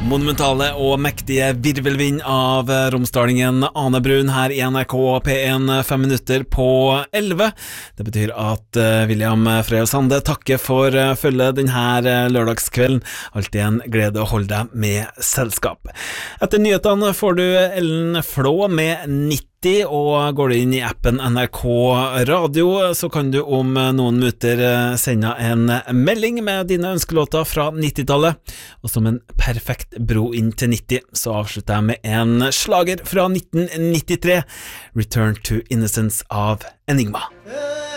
Monumentale og mektige virvelvind av romsdalingen Ane Brun her i NRK P1 5 minutter på 11. Det betyr at William Frøy Sande takker for følget denne lørdagskvelden. Alltid en glede å holde deg med selskap. Etter nyhetene får du Ellen Flå med 90, og går du inn i appen NRK Radio, så kan du om noen minutter sende en melding med dine ønskelåter fra 90-tallet. Og som en perfekt bro inn til 90, så avslutter jeg med en slager fra 1993, Return to Innocence av Enigma.